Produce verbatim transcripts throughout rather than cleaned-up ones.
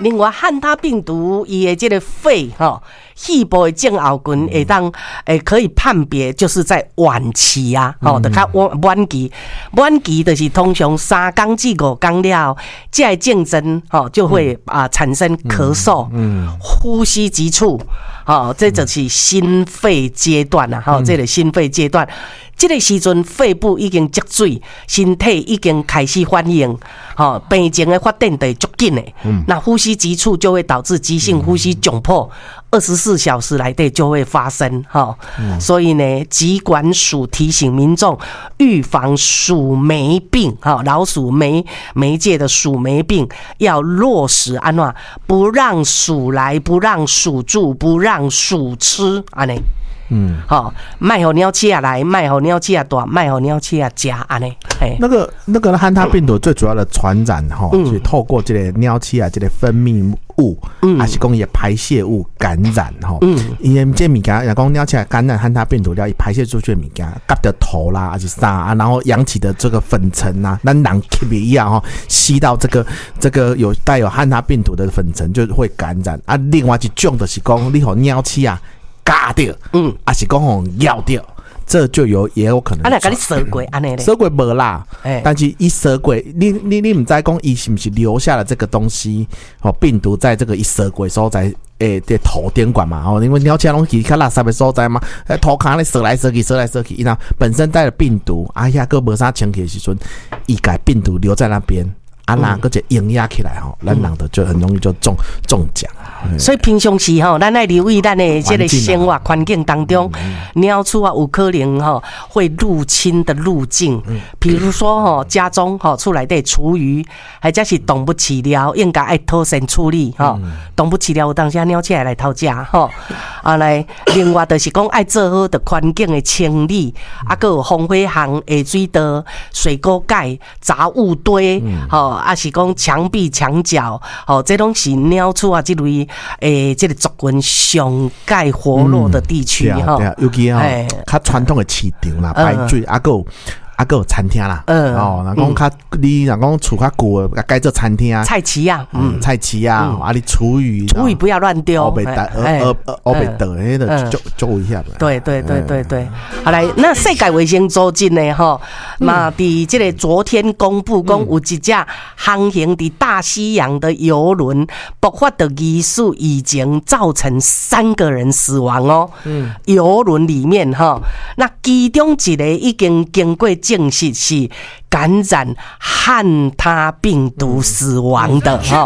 另外汉他病毒伊的这个肺哈。细部的症候群会当诶可以判别，就是在晚期啊，吼、嗯，就较晚晚期，晚期就是通常三天至五天了，这个症状吼就会啊、呃、产生咳嗽、嗯嗯、呼吸急促，吼，这就是心肺阶段啊，吼、嗯，这个心肺阶段。这个时阵，肺部已经积水，身体已经开始反应，吼，病情的发展得足紧的。嗯，那呼吸急促就会导致急性呼吸窘迫，二十四小时来内就会发生，哈、嗯。所以呢，疾管署提醒民众预防鼠霉病，哈，老鼠媒媒介的鼠霉病要落实安怎，不让鼠来，不让鼠住，不让鼠吃，安尼。嗯，好，卖好鸟气啊来，卖好鸟气啊大，卖好鸟气啊加安尼。 那个那个汉他病毒最主要的传染哈，嗯、就是透过这个鸟气啊，这个分泌物，嗯，还是讲也排泄物感染哈，嗯，因为这物件，也讲鸟气啊感染汉他病毒了，一排泄出去的物件，夹的头啦，还是啥啊，然后扬起的这个粉尘啊，咱人吸一样哈，吸到这个这个有带有汉他病毒的粉尘就会感染啊。另外一种就是讲，你和鸟气啊。嘎掉，嗯，还是讲吼咬掉，这就有也有可能。 啊，那给你蛇鬼安尼嘞？ 蛇鬼没啦，欸、但是一蛇鬼，你你你唔知讲伊是不是留下了这个东西？哦，病毒在这个一蛇鬼所在诶的头顶管嘛，哦，因为鸟车拢去较垃圾的所在嘛，诶，头壳咧蛇来蛇去，蛇来蛇去，伊那本身带了病毒，啊呀，个无啥清气的时阵，伊把病毒留在那边。啊，那个就营压起来吼，咱人的就很容易就中中奖。 所以平常时吼，咱爱留意咱的这个生活环境当中，鸟鼠啊有可能吼会入侵的路径，比如说吼家中吼厝内底厨余，或者是动物饲料，应该爱妥善处理吼。动物饲料有当时鸟起来来偷食吼，啊来，另外就是讲爱做好的环境的清理，啊个有风火巷、下水道、水沟盖、杂物堆，吼。啊，是讲墙壁、墙角，哦，这拢是鸟鼠啊，这类诶，这个族群上盖活络的地区哈、 嗯。尤其哈，较传统的市场啦，排水啊个。啊，还有餐厅啦，嗯，哦，然后较你然后厝较旧的，改做餐厅啊， 菜市啊， 嗯，菜市啊，啊，你厨余， 厨余不要乱丢， 黑白呃呃呃黑白倒，那个就就危险了。 对对对对对，好来，那世界卫生组织呢？哈，嘛，伫这个昨天公布，讲有一架航行伫大西洋的游轮爆发的疑似已经造成三个人死亡哦。嗯，游轮里面哈，那其中一个已经经过证实是感染汉他病毒死亡的哈。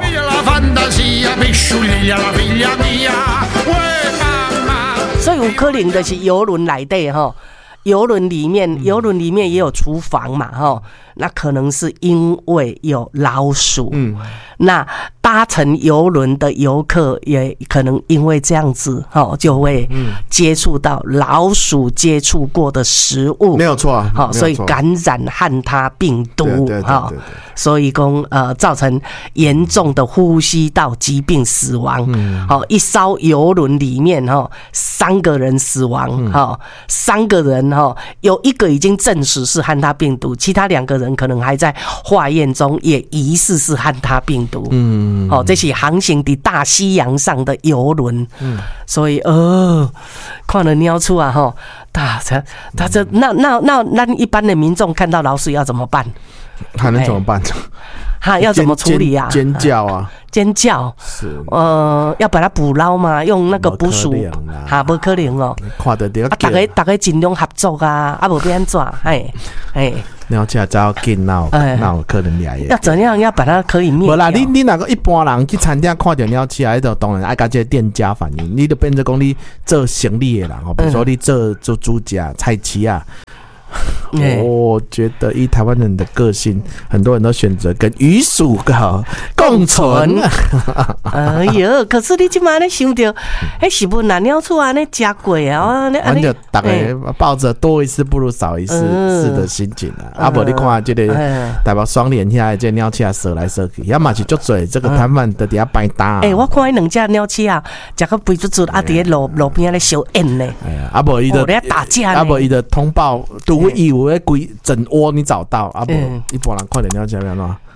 所以有可能的是游轮来的哈，游轮里面游轮里面也有厨房嘛哈，那可能是因为有老鼠，嗯，那搭乘游轮的游客也可能因为这样子哈，就会接触到老鼠接触过的食物， 没有错啊， 好，所以感染汉他病毒哈，所以讲呃造成严重的呼吸道疾病死亡，好，一艘游轮里面哈三个人死亡哈，三个人哈有一个已经证实是汉他病毒，其他两个人可能还在化验中，也疑似是汉他病毒。嗯，好、哦，这是航行的大西洋上的游轮。嗯，所以呃，看了鸟鼠啊，哈，他他他这那那那那一般的民众看到老鼠要怎么办？ 还能怎么办？ 哈，要怎么处理啊？ 尖叫啊！ 尖叫是呃，要把它捕捞吗？用那个捕鼠哈，不可能哦。 看得到啊！ 大家大家尽量合作啊，啊，无变安怎？哎哎， 鸟只只要紧，哪哪有可能来？ 要怎样要把它可以灭掉？ 无啦，你你那个一般人去餐厅看到鸟只，迄就当然爱甲这个店家反映，你就变成讲你做生意的人哦，比如说你做做猪脚、菜市啊。我觉得以台湾人的个性，很多人都选择跟鱼鼠共存。 哎呦，可是你今晚你想到，哎，是不拿鸟出啊？那加贵啊！ 那就大概抱着多一事不如少一事事的心情啊。啊，不，你看这个台北双连下来，这鸟车射来射去，要么是足多这个摊贩在底下摆搭。 哎，我看那两只鸟车啊，食个肥猪猪啊，伫路路边咧烧烟呢。 哎呀，啊不，伊的打架， 啊不，伊的通报都会以为规整窝你找到，啊不，一般人看点鸟车要喏，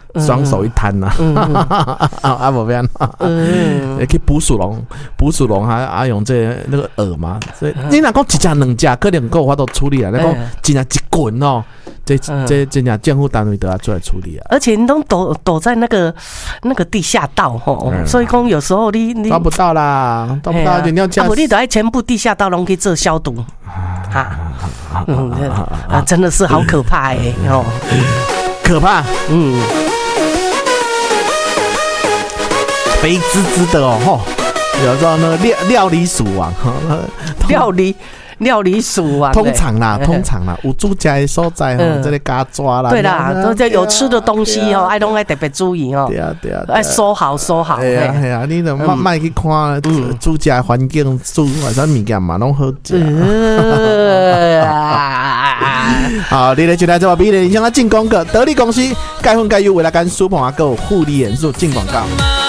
双手一摊呐，啊无变，去捕鼠笼，捕鼠笼还还用这那个饵嘛，所以你若讲一只两只，可能够法度处理啊。你讲真正一滚哦，这这真正政府单位都要出来处理啊。 而且你都躲躲在那个那个地下道吼，所以讲有时候你你抓不到啦，抓不到，你要加， 啊，你都爱全部地下道拢去做消毒啊，嗯啊，真的是好可怕哎哦， 可怕，嗯。肥滋滋的哦，吼，有时候那个料料理鼠王， 料理料理鼠王， 通常啦，通常啦，有住家的所在吼，这里嘎抓啦， 对啦，都在有吃的东西哦，爱拢爱特别注意哦， 对啊对啊， 爱收好收好， 对啊对啊，你都慢慢去看住家环境，住或者物件嘛，拢好食。好，你来就来这把比你向他进广告，得力公司钙粉钙油为了跟舒鹏阿哥护理元素进广告。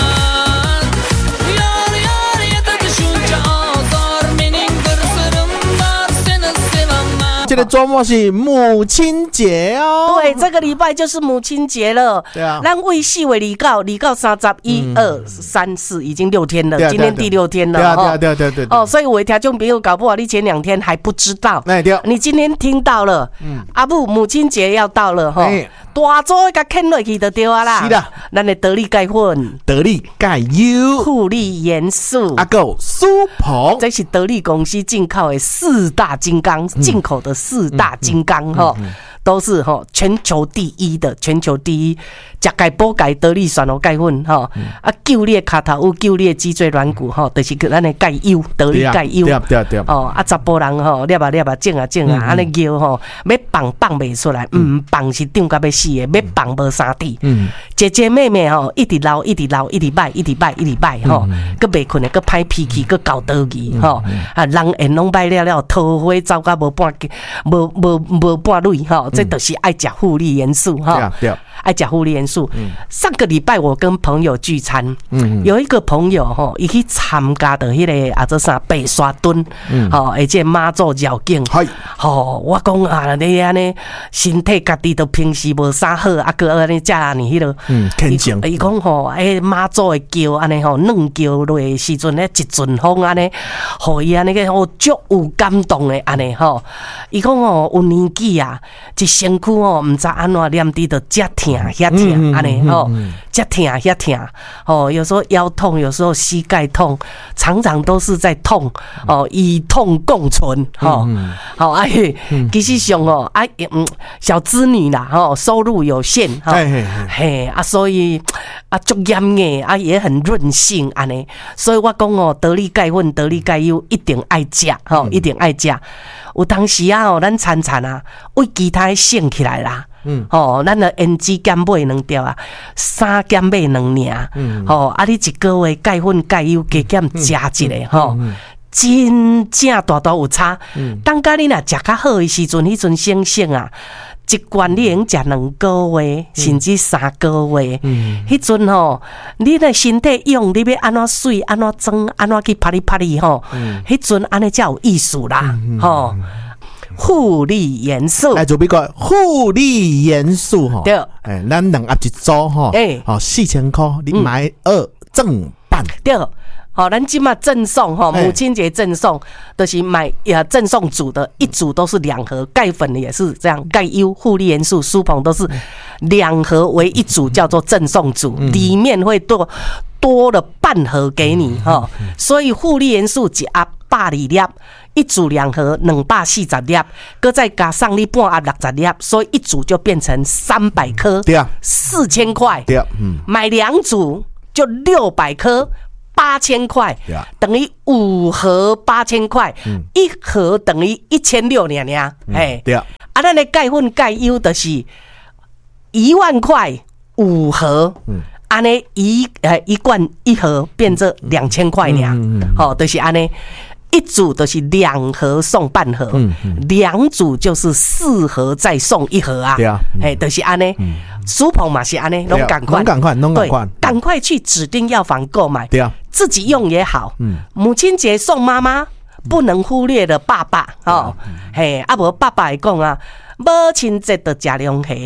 这个周末是母亲节哦， 对，这个礼拜就是母亲节了。 对啊， 咱为四月二九，二九三十，一二三四，已经六天了，今天第六天了。 对啊，对啊，对啊，对啊，对啊。 哦，所以我听众朋友搞不好你前两天还不知道， 哎对， 你今天听到了，嗯，阿母母亲节要到了哈，大早给啃落去就对啊啦。 是的， 咱的得力钙粉、 得力钙优、 护力元素、 阿狗苏鹏， 这是得力公司进口的四大金刚，进口的四大金刚哈。都是哈全球第一的，全球第一，食钙补钙得力选哦钙粉哈，啊救你卡头有救你脊椎软骨哈，就是咱的钙优得力钙优， 对对对哦啊查甫人吼，捏啊捏啊整啊整啊，安尼摇吼，要放放袂出来，唔放是胀甲要死的，要放无三滴。姐姐妹妹吼，一直闹一直闹一直摆一直摆一直摆吼，佮袂困的，佮歹脾气，佮搞倒去吼，啊人缘拢摆了了，桃花走甲无半无无无半蕊吼。这都是爱吃护理元素哈，爱吃护理元素。上个礼拜我跟朋友聚餐，有一个朋友哈，伊去参加的迄个啊，做啥白沙墩，吼，而且妈祖绕境，吼，我讲啊，你安尼身体家己都平时无啥好，啊个安尼食安尼迄落， 嗯，天性。 伊讲吼，诶，妈祖的叫安尼吼，软叫落的时阵咧，一阵风安尼，互伊安尼个吼足有感动的安尼吼。伊讲吼，有年纪啊。一身躯哦，唔知安怎念滴的，遮疼遐疼，安尼吼，遮疼遐疼，哦，有时候腰痛，有时候膝盖痛，常常都是在痛，哦，与痛共存，吼，好哎，其实上哦，啊，嗯，小资女啦，吼，收入有限，哈，嘿啊，所以啊，足严的啊，也很任性，安尼，所以我讲哦，得力钙粉、得力钙优一定爱食，吼，一定爱食。有当时啊，哦，咱餐餐啊，为其他省起来啦。嗯，哦，咱的胭脂减买两条啊，三减买两尔。嗯，哦，啊，你一个月钙粉钙优加减食一个吼，真正大大有差。嗯，当家你若食较好的时阵，迄阵省省啊。一罐你用食两个月，甚至三个月，迄阵吼，你的身体用，你要安怎水，安怎装，安怎去拍哩拍哩吼，迄阵安尼才有意思啦，吼。护理元素， 哎，就比个护理元素吼， 对， 哎，咱两盒一组吼，哎，哦，四千块，你买二赠半， 对。好，咱今嘛赠送哈，母亲节赠送都、就是买呀赠送组的，一组都是两盒，钙粉也是这样，钙优、护理元素、舒鹏都是两盒为一组，叫做赠送组，里面会多多了半盒给你哈，所以护理元素一盒百二粒，一组两盒两百四十粒，搁再加上你半盒六十粒，所以一组就变成三百颗， 对啊， 四千块， 对啊，嗯，买两组就六百颗。八千块，等于五盒八千块，嗯、一盒等于一千六两两，哎，对啊，啊，咱的钙粉钙优的是一万块五盒，嗯，安尼一呃一罐一盒变成两千块两，好、嗯，就是安尼。一组都是两盒送半盒，两、嗯嗯、组就是四盒再送一盒啊！对啊，哎、嗯，就是安尼。舒鹏嘛是安尼，拢赶快， 拢赶快，拢赶快， 赶快去指定药房购买。对啊，自己用也好。嗯，母亲节送妈妈，不能忽略的爸爸哦。嘿，啊无爸爸会讲啊，母亲节就食龙虾，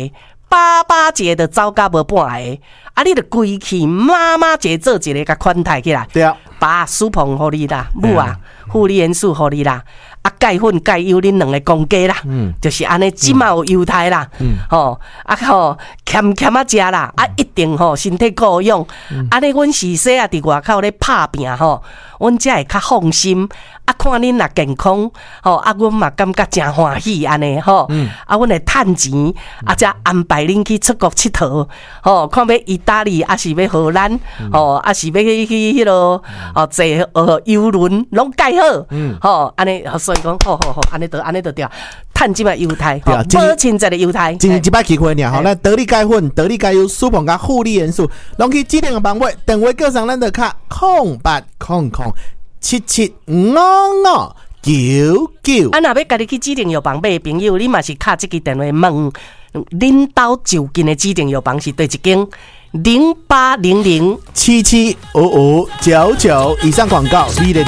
爸爸节的走甲无半个，啊，你着规去妈妈节做一个甲款待起来。 对啊， 爸苏捧互你啦，母啊护理元素互你啦。啊，钙粉、钙油，恁两个公家啦，嗯，就是安尼，即嘛有犹太啦，嗯，吼，啊吼，欠欠啊食啦，啊，一定吼身体够用，安尼阮是说啊，伫外口咧拍拼吼，阮才会较放心。啊，看恁若健康，吼，啊，阮嘛感觉真欢喜安尼吼，啊，阮会趁钱，啊，才安排恁去出国佚佗，吼，看要意大利，啊是要荷兰，吼，啊是要去去迄落，哦，坐呃游轮，拢介好，嗯，吼，安尼，所以讲，好好好，安尼就安尼就对，趁即卖犹太，吼，保亲在的犹太， 今一摆机会尔吼，咱得力钙粉、得力钙油、苏捧甲护理元素，拢去指定个帮位，电话叫上咱的卡空八空空。七七五五九九， 啊！若要家己去指定药房买的朋友，你嘛是敲这个电话问，恁兜就近的指定药房是对一间零八零零七七五五九九以上广告，你的。